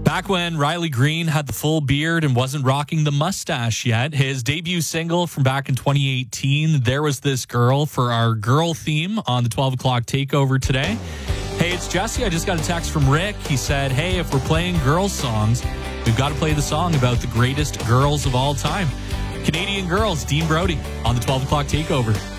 Back when Riley Green had the full beard and wasn't rocking the mustache yet, his debut single from back in 2018, There Was This Girl, for our girl theme on the 12 o'clock takeover today. Hey, it's Jesse. I just got a text from Rick. He said, hey, if we're playing girls songs, we've got to play the song about the greatest girls of all time. Canadian Girls, Dean Brody on the 12 o'clock takeover.